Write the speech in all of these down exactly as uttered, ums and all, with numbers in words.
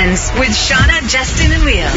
Weekends with Shauna, Justin, and Wheels.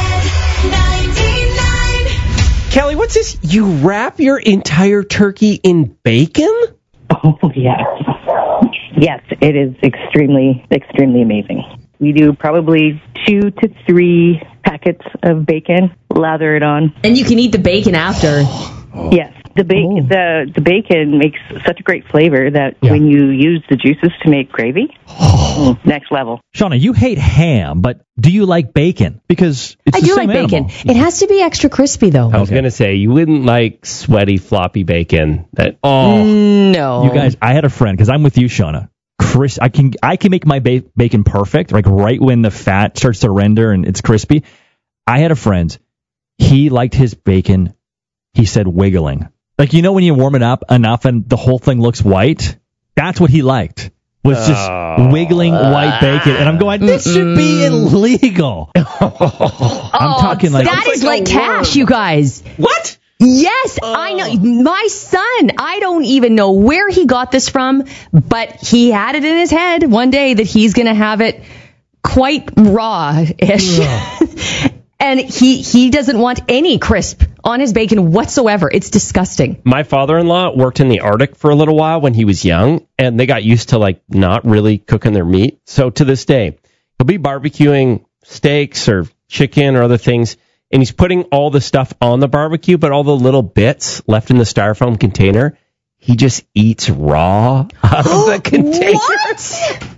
Kelly, what's this? You wrap your entire turkey in bacon? Oh, yes. Yes, it is extremely, extremely amazing. We do probably two to three packets of bacon, lather it on. And you can eat the bacon after. Yes. The, ba- oh. the the bacon makes such a great flavor that yeah. when you use the juices to make gravy, oh. next level. Shauna, you hate ham, but do you like bacon? Because it's I the do same like animal. bacon. It has to be extra crispy, though. I was okay. going to say, you wouldn't like sweaty, floppy bacon. That Oh, no. You guys, I had a friend, because I'm with you, Shauna. Chris, I can I can make my ba- bacon perfect, like right when the fat starts to render and it's crispy. I had a friend, he liked his bacon, he said wiggling. Like, you know when you warm it up enough and the whole thing looks white? That's what he liked, was just oh. wiggling white bacon. And I'm going, this Mm-mm. should be illegal. oh, I'm talking like... That is like, like cash, you guys. What? Yes, oh. I know. My son, I don't even know where he got this from, but he had it in his head one day that he's going to have it quite raw-ish. And he, he doesn't want any crisp on his bacon whatsoever. It's disgusting. My father-in-law worked in the Arctic for a little while when he was young, and they got used to, like, not really cooking their meat. So to this day, he'll be barbecuing steaks or chicken or other things, and he's putting all the stuff on the barbecue, but all the little bits left in the styrofoam container, he just eats raw out of the container. What?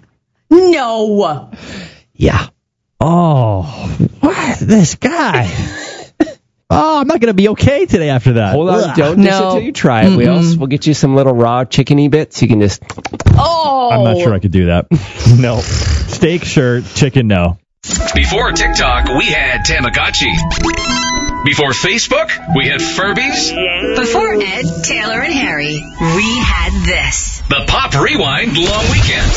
No. Yeah. Oh, what? This guy. Oh, I'm not going to be okay today after that. Hold on, Ugh. don't no. just until you try it, Wheels. We'll get you some little raw chickeny bits. You can just... Oh! I'm not sure I could do that. No. Steak, sure. Chicken, no. Before TikTok, we had Tamagotchi. Before Facebook, we had Furbies. Before Ed, Taylor, and Harry, we had this. The Pop Rewind Long Weekend.